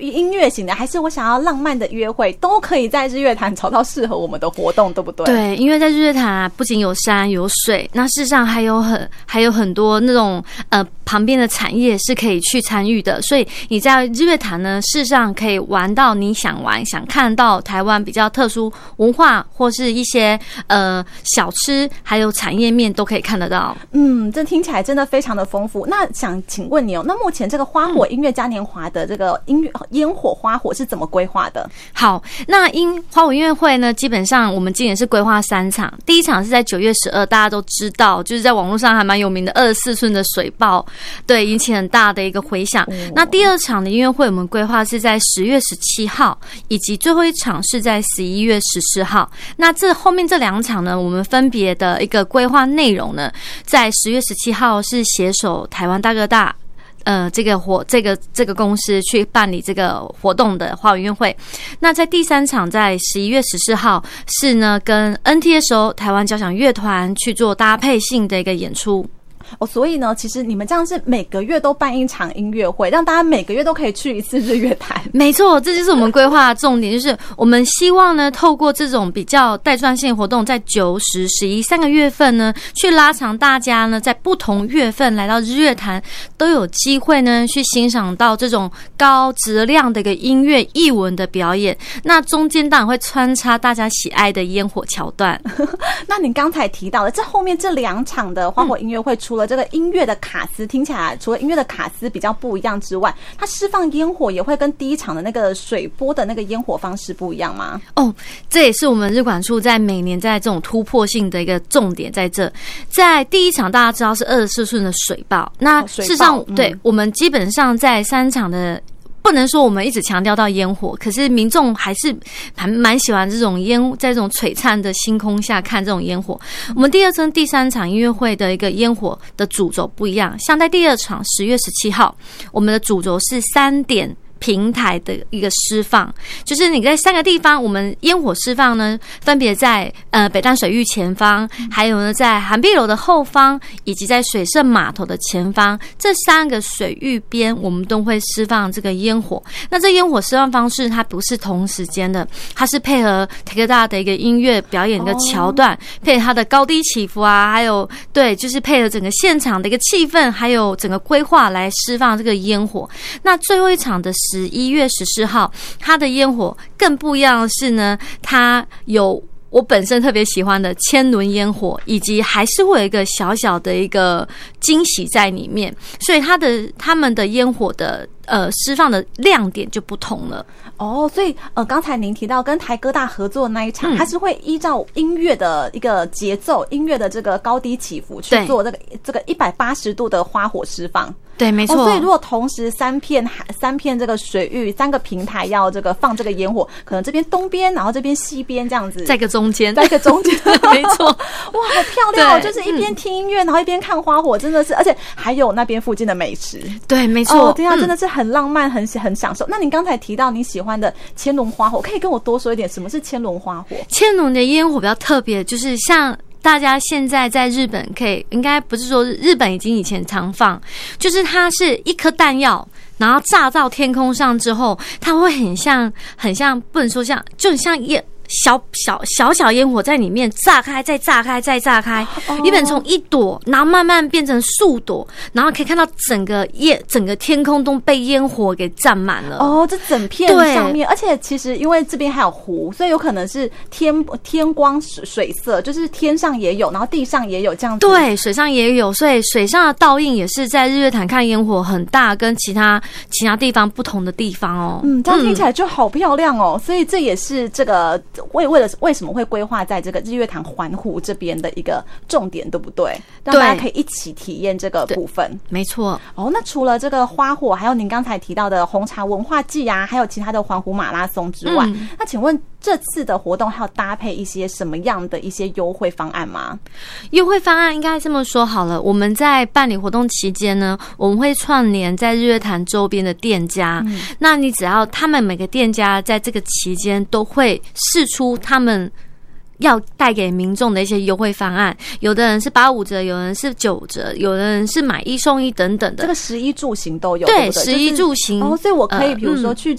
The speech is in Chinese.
音乐型的，还是我想要浪漫的约会，都可以在日月潭找到适合我们的活动，对不对？ 对，因为在日月潭啊，不仅有山有水，那事实上还有很多那种旁边的产业是可以去参与的，所以你在日月潭呢，事实上可以玩到你想玩、想看到台湾比较特殊文化或是一些小吃，还有产业面都可以看得到。 这听起来真的非常的丰富。那想请问你那目前这个花火音乐嘉年华的这个烟火花火是怎么规划的？ 好，那花火音乐会呢，基本上我们今年是规划3场，第一场是在9月12，大家都知道，就是在网络上还蛮有名的24寸的水爆，对，引起很大的一个回响。那第2场的音乐会我们规划是在10月17号，以及最后一场是在11月14号。那后面这2场呢，我们分别的一个规划内容呢，在10月17号是携手台湾大哥大这个公司去办理这个活动的花火音乐会。那在第3场，在11月14号是呢跟 NTSO 台湾交响乐团去做搭配性的一个演出。 所以呢，其实你们这样是每个月都办一场音乐会，让大家每个月都可以去一次日月潭。 没错，这就是我们规划的重点，就是我们希望呢，透过这种比较带状性活动，在9、10、11 3个月份呢，去拉长大家呢，在不同月份来到日月潭，都有机会呢，去欣赏到这种高质量的一个音乐艺文的表演。那中间当然会穿插大家喜爱的烟火桥段。 那你刚才提到的，这后面这2场的花火音乐会，除了这个音乐的卡司听起来，除了音乐的卡司比较不一样之外，它释放烟火也会跟第1场的那个水波的那个烟火方式不一样吗？ 这也是我们日管处在每年在这种突破性的一个重点在这。在第1场大家知道是24寸的水爆，那事实上对我们基本上在3场的。不能说我们一直强调到烟火，可是民众还蛮喜欢这种在这种璀璨的星空下看这种烟火。我们第2跟第3场音乐会的一个烟火的主轴不一样，像在第2场10月17号，我们的主轴是3点平台的一个释放，就是你在3个地方，我们烟火释放呢，分别在北淡水域前方，还有呢在涵碧楼的后方，以及在水社码头的前方，这3个水域边，我们都会释放这个烟火。那这烟火释放方式，它不是同时间的，它是配合台科大的一个音乐表演的桥段，配合它的高低起伏啊，还有对，就是配合整个现场的一个气氛，还有整个规划来释放这个烟火。那最后一场的11月14号，它的烟火更不一样的是呢，它有我本身特别喜欢的千轮烟火，以及还是会有一个小小的一个惊喜在里面，所以他们的烟火的释放的亮点就不同了。 所以刚才您提到跟台哥大合作的那一场，它是会依照音乐的一个节奏，音乐的这个高低起伏去做这个180度的花火释放。 对，没错。 所以如果同时三片这个水域3个平台要这个放这个烟火，可能这边东边，然后这边西边这样子， 在一个中间， 没错。哇，好漂亮哦！就是一边听音乐，然后一边看花火，真的是，而且还有那边附近的美食。 对，没错。 对啊，真的是很浪漫，很享受。那您刚才提到你喜欢的千轮花火，可以跟我多说一点，什么是千轮花火？ 千轮的烟火比较特别，就是像大家现在在日本应该不是说日本已经以前常放，就是它是一颗弹药，然后炸到天空上之后，它会很像，不能说像，就很像小烟火在里面炸开，再炸开，再炸开，一本从1朵，然后慢慢变成数朵，然后可以看到整个天空都被烟火给占满了。这整片上面，而且其实因为这边还有湖，所以有可能是天光水色，就是天上也有，然后地上也有这样子。对， 水上也有，所以水上的倒映也是在日月潭看烟火很大，跟其他地方不同的地方哦。 这样听起来就好漂亮哦。所以这也是这个为什么会规划在这个日月潭环湖这边的一个重点，对不对？让大家可以一起体验这个部分。 没错。 那除了这个花火，还有您刚才提到的红茶文化季啊，还有其他的环湖马拉松之外，那请问这次的活动还有搭配一些什么样的一些优惠方案吗？ 优惠方案应该这么说好了，我们在办理活动期间呢，我们会串联在日月潭周边的店家，那你只要他们每个店家在这个期间都会释出他们要带给民众的一些优惠方案，有的人是85折，有人是9折，有的人是买1送1等等的。 这个食衣住行都有， 对， 对， 食衣住行。 所以我可以比如说去